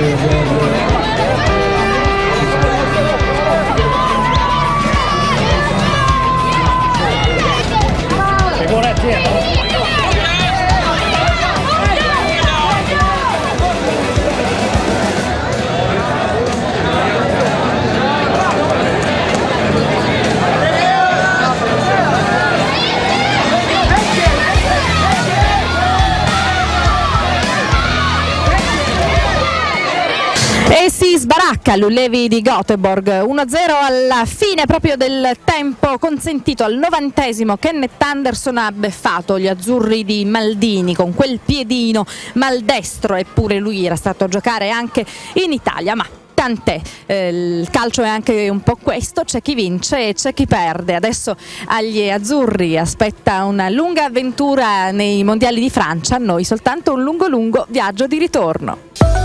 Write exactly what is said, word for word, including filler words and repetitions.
E si sbaracca l'Ullevi di Göteborg, uno a zero alla fine proprio del tempo consentito. Al novantesimo Kenneth Anderson ha beffato gli azzurri di Maldini con quel piedino maldestro, eppure lui era stato a giocare anche in Italia, ma tant'è, eh, il calcio è anche un po' questo, c'è chi vince e c'è chi perde. Adesso agli azzurri aspetta una lunga avventura nei mondiali di Francia, a noi soltanto un lungo lungo viaggio di ritorno.